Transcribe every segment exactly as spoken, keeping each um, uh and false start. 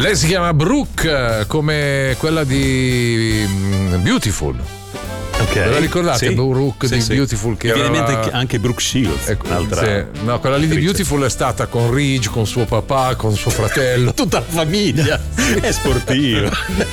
Lei si chiama Brooke, come quella di Beautiful. Okay. la ricordate? Sì. Brooke Sì, di sì. Beautiful, che Mi viene in era mente anche Brooke Shields, ecco, un'altra sì. No, quella lì di attrice. Beautiful è stata con Ridge, con suo papà, con suo fratello. Tutta la famiglia è sportiva.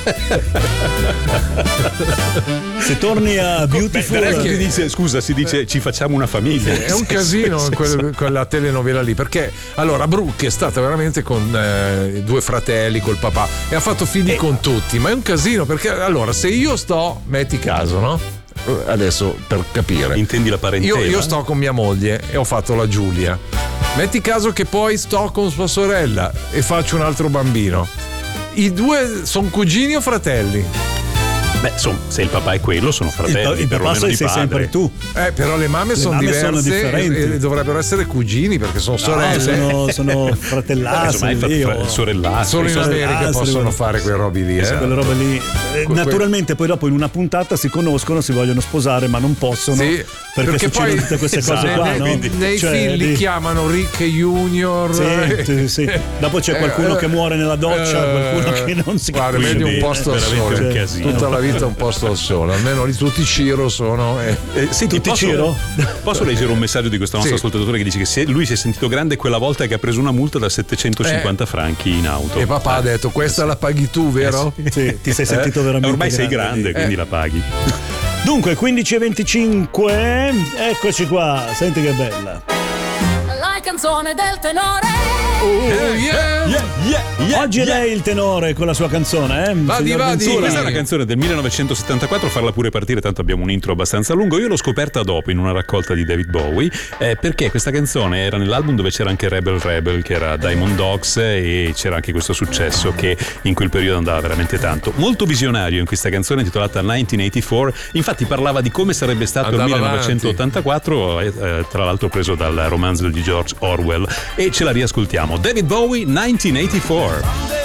Se torni a Beautiful, Beh, si dice, scusa, si dice ci facciamo una famiglia. È un casino quel- quella telenovela lì, perché allora Brooke è stata veramente con eh, due fratelli, col papà, e ha fatto figli con tutti, ma è un casino perché allora se io sto, metti caso, no? Adesso per capire, Intendi la parentela? io, io sto con mia moglie e ho fatto la Giulia, metti caso che poi sto con sua sorella e faccio un altro bambino, i due sono cugini o fratelli? Beh, insomma, se il papà è quello, sono fratelli. il, il papà perlomeno sei, di sei padre. sempre tu. Eh, però le mamme Le sono mamme diverse sono differenti. e, e dovrebbero essere cugini perché sono No, sorelle. sono, sono Eh, fratellastri. insomma, è fra- lì, fra- o- sorellastri. Solo in Sono- America Ah, possono sì, fare quelle robe lì, eh. quelle robe lì. Eh, Que- naturalmente poi dopo in una puntata si conoscono, si vogliono sposare ma non possono, Sì, perché, perché succedono poi tutte queste esatto, cose qua, nei, no? nei- nei Cioè, film li lì- chiamano Rick Junior. Sì, sì, sì. Dopo c'è qualcuno Eh, che muore nella doccia, eh, qualcuno che non si guarda, capisce vedi un bene. posto al veramente sole, un casino. tutta la vita un posto al sole, almeno lì tutti Ciro sono eh. Eh, senti, Tutti posso, Ciro? posso leggere un messaggio di questo nostro Sì. ascoltatore che dice che si è- lui si è sentito grande quella volta che ha preso una multa da settecentocinquanta Eh. franchi in auto. E papà ha detto questa la paghi tu, vero? Sì, ti sei sentito Eh, veramente ormai sei grande. grande, quindi Eh. la paghi. Dunque quindici e venticinque, eccoci qua, senti che bella. La canzone del tenore. Oh, yeah. Yeah, yeah, yeah, Oggi è yeah. lei il tenore con la sua canzone, eh? Vadi, signor vadi. Sì, Ventura? questa è una canzone del millenovecentosettantaquattro, farla pure partire, tanto abbiamo un intro abbastanza lungo. Io l'ho scoperta dopo in una raccolta di David Bowie, eh, perché questa canzone era nell'album dove c'era anche Rebel Rebel, che era Diamond Dogs, e c'era anche questo successo che in quel periodo andava veramente tanto. Molto visionario in questa canzone intitolata millenovecentoottantaquattro, infatti parlava di come sarebbe stato Andava il millenovecentottantaquattro, eh, eh, tra l'altro preso dal romanzo di George Orwell, e ce la riascoltiamo. David Bowie, millenovecentoottantaquattro.